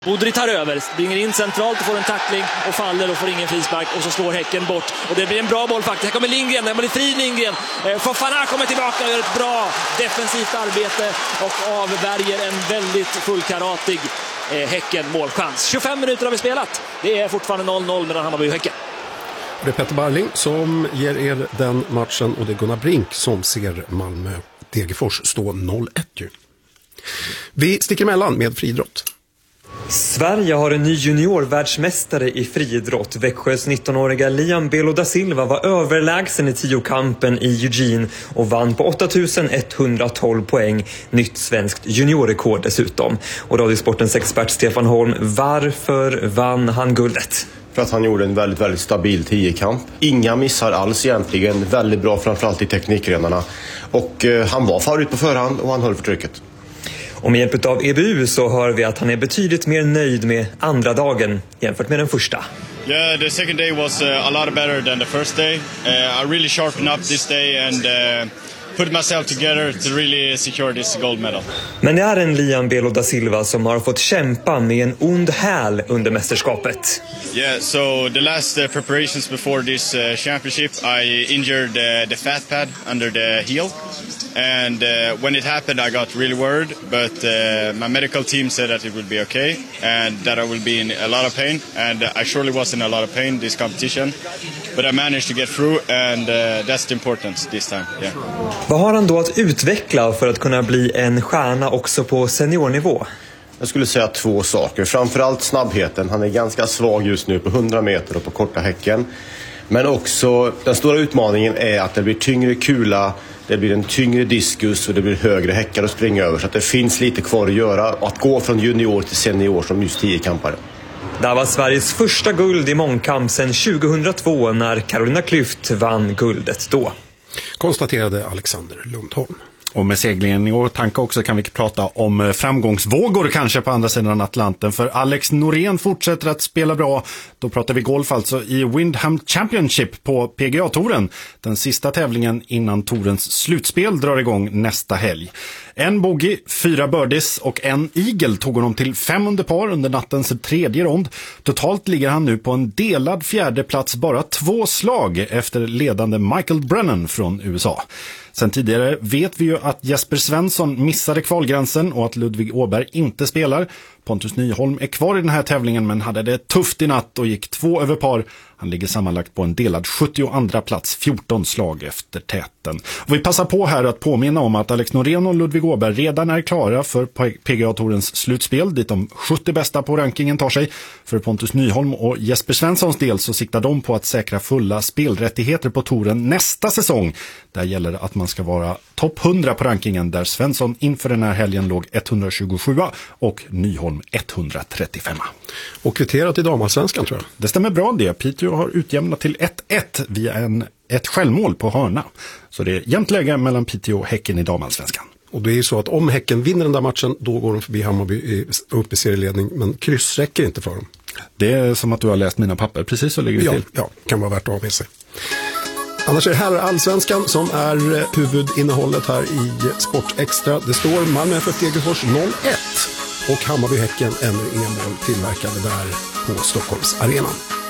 Bodri tar över, springer in centralt och får en tackling och faller och får ingen frispark och så slår Häcken bort. Och det blir en bra boll faktiskt. Här kommer Lindgren, det blir fri Lindgren. Fofana kommer tillbaka och gör ett bra defensivt arbete och avvärjer en väldigt fullkaratig Häcken målchans. 25 minuter har vi spelat. Det är fortfarande 0-0 mellan Hammarby och Häcken. Det är Petter Barling som ger er den matchen och det är Gunnar Brink som ser Malmö Degerfors stå 0-1 ju. Vi sticker emellan med friidrott. Sverige har en ny juniorvärldsmästare i friidrott. Växjös 19-åriga Liam Belo da Silva var överlägsen i 10-kampen i Eugene och vann på 8112 poäng. Nytt svenskt juniorrekord dessutom. Och Radiosportens expert Stefan Holm, varför vann han guldet? För att han gjorde en väldigt, väldigt stabil 10-kamp. Inga missar alls egentligen. Väldigt bra framförallt i teknikgrenarna. Och han var favorit på förhand och han höll för trycket. Och med hjälp av EBU så hör vi att han är betydligt mer nöjd med andra dagen jämfört med den första. Yeah, the second day was a lot better than the first day. I really sharpened up this day and put myself together to really secure this gold medal. Men det är en Liam Belo da Silva som har fått kämpa med en ond häl under mästerskapet. Yeah, so the last preparations before this championship I injured the fat pad under the heel. And when it happened I got really worried, but my medical team said that it would be okay and that I will be in a lot of pain, and I surely was in a lot of pain this competition, but I managed to get through and that's the importance this time. Yeah. Vad har han då att utveckla för att kunna bli en stjärna också på seniornivå? Jag skulle säga 2 saker. Framförallt snabbheten. Han är ganska svag just nu på 100 meter och på korta häcken. Men också den stora utmaningen är att det blir tyngre kula, det blir en tyngre diskus och det blir högre häckar att springa över. Så att det finns lite kvar att göra. Att gå från junior till senior som just 10-kampare. Det var Sveriges första guld i mångkamp sedan 2002 när Carolina Klüft vann guldet då. Konstaterade Alexander Lundholm. Och med seglingen i åtanke också kan vi prata om framgångsvågor kanske på andra sidan Atlanten. För Alex Norén fortsätter att spela bra. Då pratar vi golf alltså i Windham Championship på PGA-touren. Den sista tävlingen innan tourens slutspel drar igång nästa helg. 1 bogey, 4 birdies och 1 eagle tog honom till 5 under par under nattens 3:e rond. Totalt ligger han nu på en delad 4:e plats, bara 2 slag efter ledande Michael Brennan från USA. Sen tidigare vet vi ju att Jesper Svensson missade kvalgränsen och att Ludvig Åberg inte spelar. Pontus Nyholm är kvar i den här tävlingen men hade det tufft i natt och gick 2 över par. Han ligger sammanlagt på en delad 72:a plats, 14 slag efter täten. Och vi passar på här att påminna om att Alex Norén och Ludvig Åberg redan är klara för PGA-tourens slutspel dit de 70 bästa på rankingen tar sig. För Pontus Nyholm och Jesper Svenssons del så siktar de på att säkra fulla spelrättigheter på touren nästa säsong. Där gäller det att man ska vara topp 100 på rankingen där Svensson inför den här helgen låg 127 och Nyholm 135. Och kvitterat i damallsvenskan tror jag. Det stämmer bra det. Piteå har utjämnat till 1-1 via ett självmål på hörna. Så det är jämnt läge mellan Piteå och Häcken i damallsvenskan. Och det är ju så att om Häcken vinner den där matchen då går de förbi Hammarby upp i serieledning. Men kryss räcker inte för dem. Det är som att du har läst mina papper. Precis så ligger det till. Ja, kan vara värt att ha med sig. Annars är det här allsvenskan som är huvudinnehållet här i Sport Extra. Det står Malmö FF Degerfors 0-1 och Hammarby Häcken ännu en mål tillverkade där på Stockholms arenan.